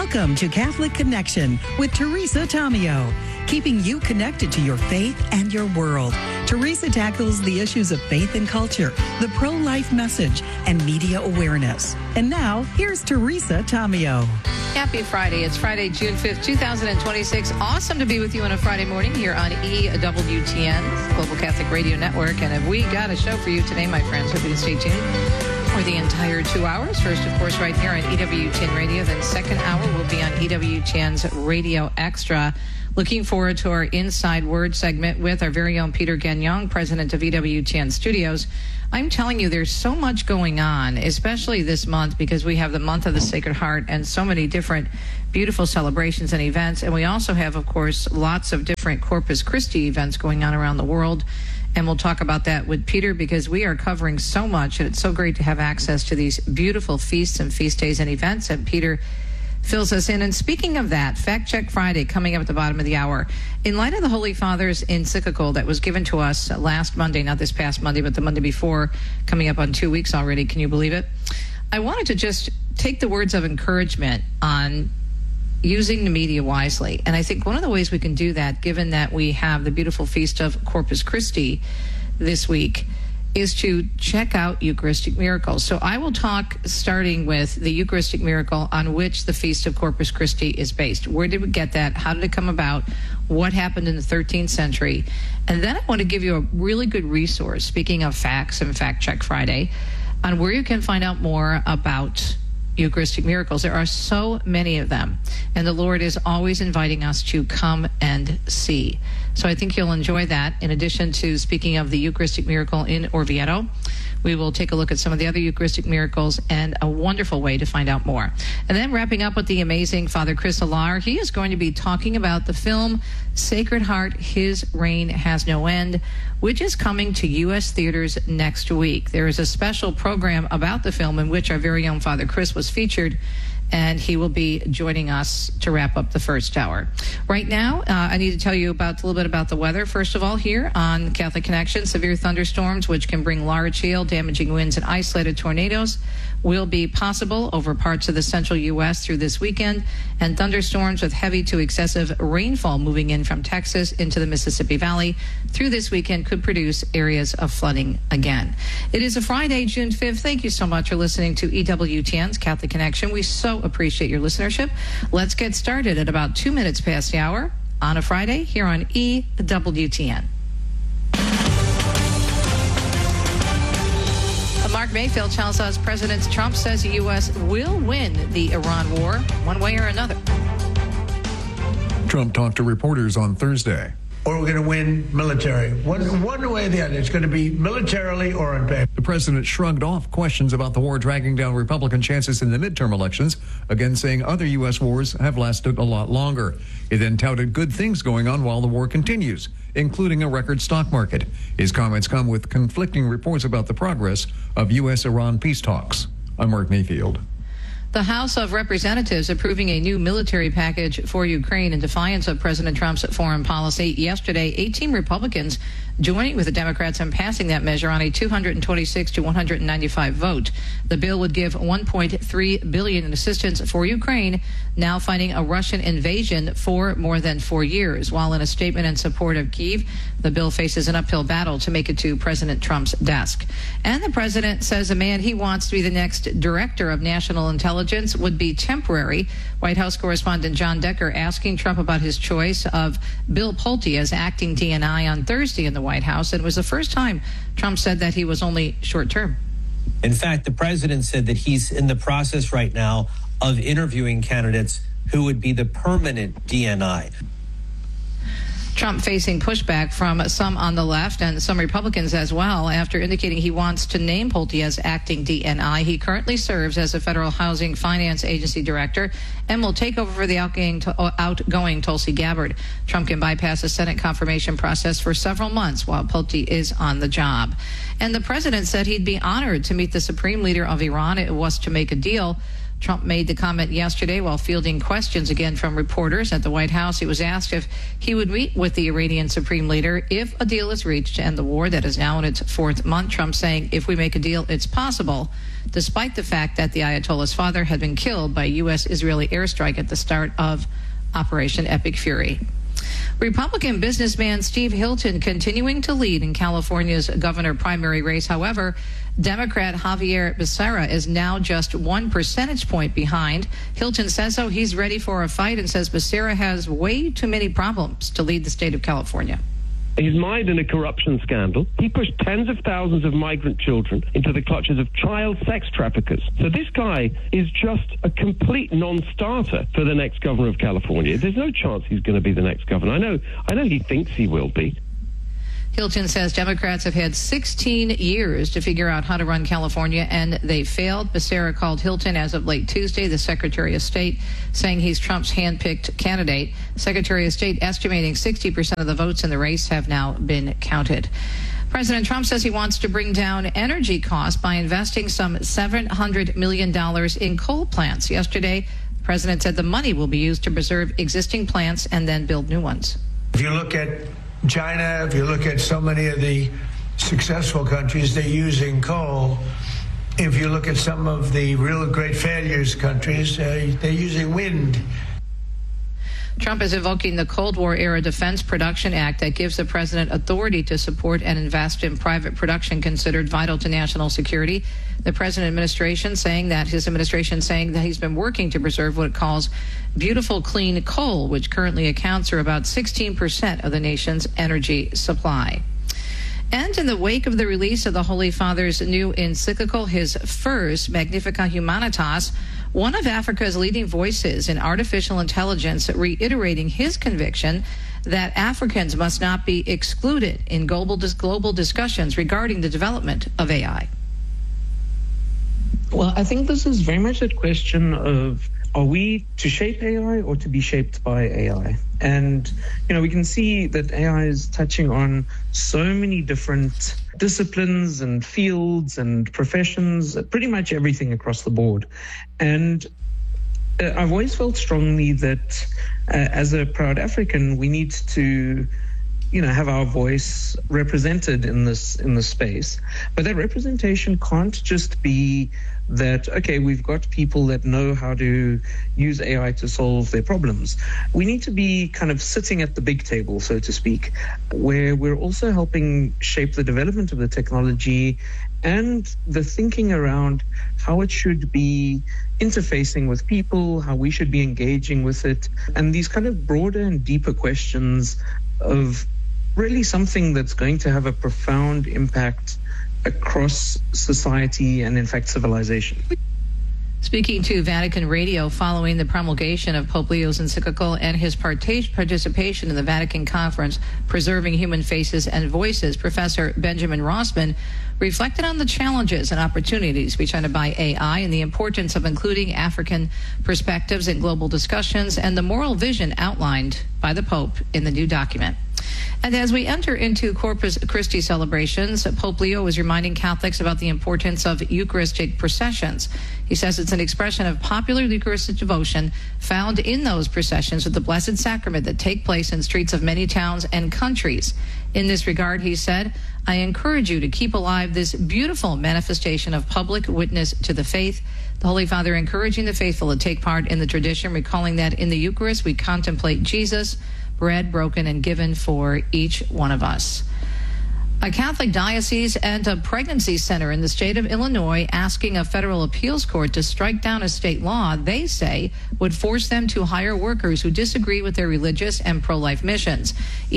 Welcome to Catholic Connection with Teresa Tomeo, keeping you connected to your faith and your world. Teresa tackles the issues of faith and culture, the pro-life message, and media awareness. And now, here's Teresa Tomeo. Happy Friday. It's Friday, June 5th, 2026. Awesome to be with you on a Friday morning here on EWTN, Global Catholic Radio Network. And we got a show for you today, my friends. Hope you can stay tuned for the entire 2 hours. First, of course, right here on EWTN Radio. Then second hour will be on EWTN's Radio Extra. Looking forward to our Inside Word segment with our very own Peter Gagnon, president of EWTN Studios. I'm telling you, there's so much going on, especially this month, because we have the month of the Sacred Heart and so many different beautiful celebrations and events. And we also have, of course, lots of different Corpus Christi events going on around the world. And we'll talk about that with Peter because we are covering so much, and it's so great to have access to these beautiful feasts and feast days and events. And Peter fills us in. And speaking of that, Fact Check Friday coming up at the bottom of the hour. In light of the Holy Father's encyclical that was given to us last Monday, not this past Monday, but the Monday before, coming up on 2 weeks already, can you believe it? I wanted to just take the words of encouragement on using the media wisely. And I think one of the ways we can do that, given that we have the beautiful feast of Corpus Christi this week, is to check out Eucharistic miracles. So I will talk starting with the Eucharistic miracle on which the Feast of Corpus Christi is based. Where did we get that? How did it come about? What happened in the 13th century? And then I want to give you a really good resource, speaking of facts and Fact Check Friday, on where you can find out more about Eucharistic miracles. There are so many of them, and the Lord is always inviting us to come and see. So I think you'll enjoy that. In addition to speaking of the Eucharistic miracle in Orvieto, we will take a look at some of the other Eucharistic miracles and a wonderful way to find out more. And then wrapping up with the amazing Father Chris Alar, he is going to be talking about the film Sacred Heart, His Reign Has No End, which is coming to U.S. theaters next week. There is a special program about the film in which our very own Father Chris was featured, and he will be joining us to wrap up the first hour. Right now, I need to tell you a little bit about the weather. First of all, here on Catholic Connection, severe thunderstorms, which can bring large hail, damaging winds, and isolated tornadoes, will be possible over parts of the central U.S. through this weekend, and thunderstorms with heavy to excessive rainfall moving in from Texas into the Mississippi Valley through this weekend could produce areas of flooding again. It is a Friday, June 5th. Thank you so much for listening to EWTN's Catholic Connection. We so appreciate your listenership. Let's get started at about 2 minutes past the hour on a Friday here on EWTN. Mark Mayfield tells us President Trump says the U.S. will win the Iran war one way or another. Trump talked to reporters on Thursday. Or we're going to win military. One way or the other. It's going to be militarily or on paper. The president shrugged off questions about the war dragging down Republican chances in the midterm elections, again saying other U.S. wars have lasted a lot longer. He then touted good things going on while the war continues, including a record stock market. His comments come with conflicting reports about the progress of U.S.-Iran peace talks. I'm Mark Mayfield. The House of Representatives approving a new military package for Ukraine in defiance of President Trump's foreign policy. Yesterday, 18 Republicans joining with the Democrats in passing that measure on a 226 to 195 vote. The bill would give $1.3 billion in assistance for Ukraine, now fighting a Russian invasion for more than 4 years. While in a statement in support of Kyiv, the bill faces an uphill battle to make it to President Trump's desk. And the president says a man he wants to be the next director of national intelligence would be temporary. White House correspondent John Decker asking Trump about his choice of Bill Pulte as acting DNI on Thursday in the White House. And it was the first time Trump said that he was only short-term. In fact, the president said that he's in the process right now of interviewing candidates who would be the permanent DNI. Trump facing pushback from some on the left and some Republicans as well after indicating he wants to name Pulte as acting DNI. He currently serves as a Federal Housing Finance Agency director and will take over for the outgoing Tulsi Gabbard. Trump can bypass the Senate confirmation process for several months while Pulte is on the job. And the president said he'd be honored to meet the supreme leader of Iran. It was to make a deal. Trump made the comment yesterday while fielding questions again from reporters at the White House. He was asked if he would meet with the Iranian supreme leader if a deal is reached to end the war that is now in its fourth month. Trump saying, if we make a deal, it's possible, despite the fact that the Ayatollah's father had been killed by a U.S.-Israeli airstrike at the start of Operation Epic Fury. Republican businessman Steve Hilton continuing to lead in California's governor primary race. However, Democrat Javier Becerra is now just 1 percentage point behind. Hilton says so. He's ready for a fight and says Becerra has way too many problems to lead the state of California. He's mired in a corruption scandal. He pushed tens of thousands of migrant children into the clutches of child sex traffickers. So this guy is just a complete non-starter for the next governor of California. There's no chance he's going to be the next governor. I know he thinks he will be. Hilton says Democrats have had 16 years to figure out how to run California, and they failed. Becerra called Hilton as of late Tuesday, the Secretary of State, saying he's Trump's hand-picked candidate. Secretary of State estimating 60% of the votes in the race have now been counted. President Trump says he wants to bring down energy costs by investing some $700 million in coal plants. Yesterday, the president said the money will be used to preserve existing plants and then build new ones. If you look at China, if you look at so many of the successful countries, they're using coal. If you look at some of the real great failures countries, they're using wind. Trump is invoking the Cold War-era Defense Production Act that gives the president authority to support and invest in private production considered vital to national security. The president administration saying that his administration saying that he's been working to preserve what it calls beautiful, clean coal, which currently accounts for about 16% of the nation's energy supply. And in the wake of the release of the Holy Father's new encyclical, his first, Magnificat Humanitas, one of Africa's leading voices in artificial intelligence, reiterating his conviction that Africans must not be excluded in global discussions regarding the development of AI. Well, I think this is very much that question of, are we to shape AI or to be shaped by AI? And, we can see that AI is touching on so many different disciplines and fields and professions, pretty much everything across the board. And I've always felt strongly that as a proud African, we need to have our voice represented in this space. But that representation can't just be that, okay, we've got people that know how to use AI to solve their problems. We need to be kind of sitting at the big table, so to speak, where we're also helping shape the development of the technology and the thinking around how it should be interfacing with people, how we should be engaging with it, and these kind of broader and deeper questions of really something that's going to have a profound impact across society and, in fact, civilization. Speaking to Vatican Radio following the promulgation of Pope Leo's encyclical and his participation in the Vatican Conference, Preserving Human Faces and Voices, Professor Benjamin Rossman reflected on the challenges and opportunities presented by AI and the importance of including African perspectives in global discussions and the moral vision outlined by the Pope in the new document. And as we enter into Corpus Christi celebrations, Pope Leo is reminding Catholics about the importance of Eucharistic processions. He says it's an expression of popular Eucharistic devotion found in those processions of the Blessed Sacrament that take place in streets of many towns and countries. In this regard, he said, I encourage you to keep alive this beautiful manifestation of public witness to the faith. The Holy Father encouraging the faithful to take part in the tradition, recalling that in the Eucharist we contemplate Jesus, bread broken and given for each one of us. A Catholic diocese and a pregnancy center in the state of Illinois asking a federal appeals court to strike down a state law they say would force them to hire workers who disagree with their religious and pro-life missions.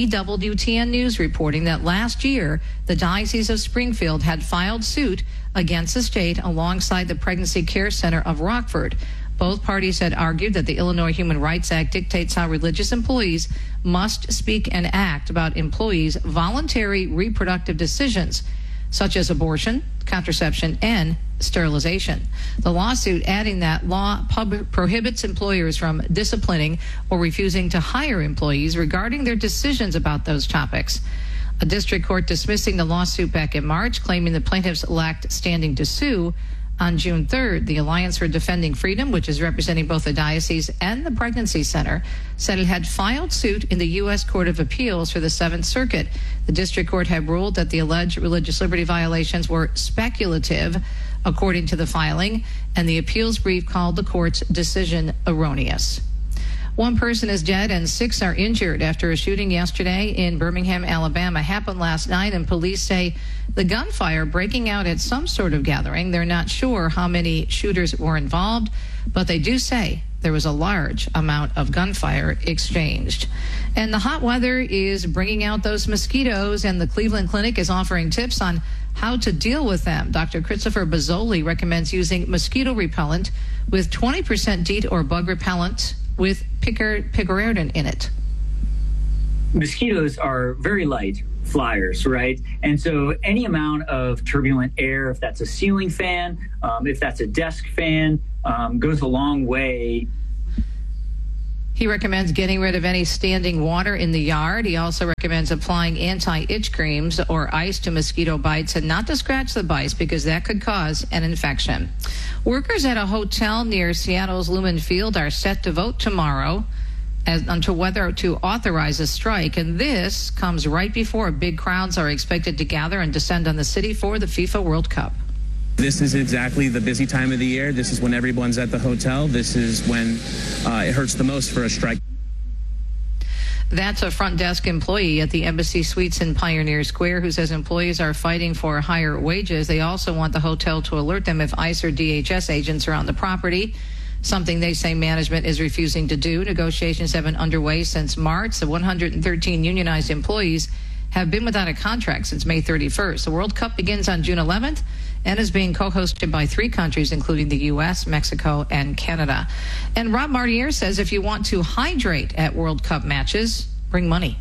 EWTN News reporting that last year, the Diocese of Springfield had filed suit against the state alongside the Pregnancy Care Center of Rockford. Both parties had argued that the Illinois Human Rights Act dictates how religious employees must speak and act about employees' voluntary reproductive decisions, such as abortion, contraception, and sterilization. The lawsuit adding that law prohibits employers from disciplining or refusing to hire employees regarding their decisions about those topics. A district court dismissing the lawsuit back in March, claiming the plaintiffs lacked standing to sue. On June 3rd, the Alliance for Defending Freedom, which is representing both the diocese and the pregnancy center, said it had filed suit in the U.S. Court of Appeals for the Seventh Circuit. The district court had ruled that the alleged religious liberty violations were speculative, according to the filing, and the appeals brief called the court's decision erroneous. One person is dead and 6 are injured after a shooting yesterday in Birmingham, Alabama happened last night, and police say the gunfire breaking out at some sort of gathering. They're not sure how many shooters were involved, but they do say there was a large amount of gunfire exchanged. And the hot weather is bringing out those mosquitoes, and the Cleveland Clinic is offering tips on how to deal with them. Dr. Christopher Bozzoli recommends using mosquito repellent with 20% DEET or bug repellent with picaridin in it. Mosquitoes are very light flyers, right? And so any amount of turbulent air, if that's a ceiling fan, if that's a desk fan, goes a long way. He recommends getting rid of any standing water in the yard. He also recommends applying anti-itch creams or ice to mosquito bites, and not to scratch the bites because that could cause an infection. Workers at a hotel near Seattle's Lumen Field are set to vote tomorrow onto whether to authorize a strike, and this comes right before big crowds are expected to gather and descend on the city for the FIFA World Cup. This is exactly the busy time of the year. This is when everyone's at the hotel. This is when it hurts the most for a strike. That's a front desk employee at the Embassy Suites in Pioneer Square who says employees are fighting for higher wages. They also want the hotel to alert them if ICE or DHS agents are on the property, something they say management is refusing to do. Negotiations have been underway since March. The 113 unionized employees have been without a contract since May 31st. The World Cup begins on June 11th and is being co-hosted by 3 countries, including the U.S., Mexico, and Canada. And Rob Martier says if you want to hydrate at World Cup matches, bring money.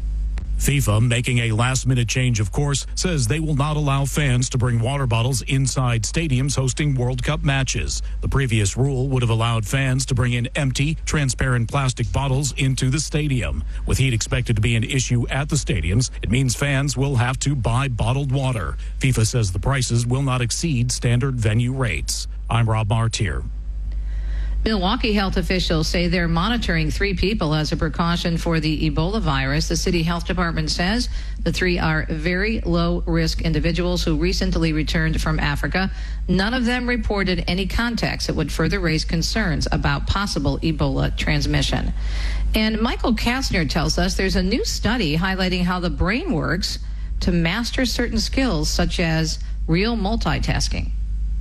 FIFA, making a last-minute change, of course, says they will not allow fans to bring water bottles inside stadiums hosting World Cup matches. The previous rule would have allowed fans to bring in empty, transparent plastic bottles into the stadium. With heat expected to be an issue at the stadiums, it means fans will have to buy bottled water. FIFA says the prices will not exceed standard venue rates. I'm Rob Martier. Milwaukee health officials say they're monitoring 3 people as a precaution for the Ebola virus. The city health department says the 3 are very low-risk individuals who recently returned from Africa. None of them reported any contacts that would further raise concerns about possible Ebola transmission. And Michael Kastner tells us there's a new study highlighting how the brain works to master certain skills, such as real multitasking.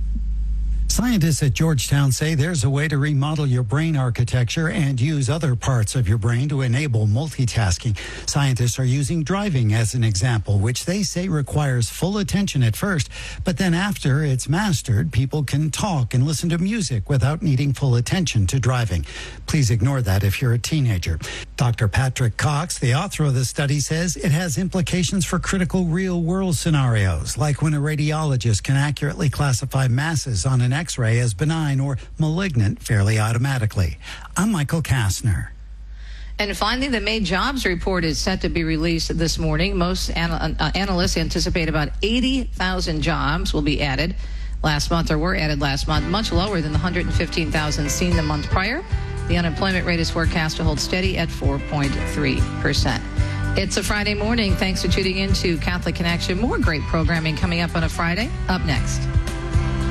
Scientists at Georgetown say there's a way to remodel your brain architecture and use other parts of your brain to enable multitasking. Scientists are using driving as an example, which they say requires full attention at first, but then after it's mastered, people can talk and listen to music without needing full attention to driving. Please ignore that if you're a teenager. Dr. Patrick Cox, the author of the study, says it has implications for critical real-world scenarios, like when a radiologist can accurately classify masses on an X-ray as benign or malignant fairly automatically. I'm Michael Kastner. And finally, the May jobs report is set to be released this morning. Most analysts anticipate about 80,000 jobs will be added last month, or were added last month, much lower than the 115,000 seen the month prior. The unemployment rate is forecast to hold steady at 4.3%. It's a Friday morning. Thanks for tuning in to Catholic Connection. More great programming coming up on a Friday. Up next.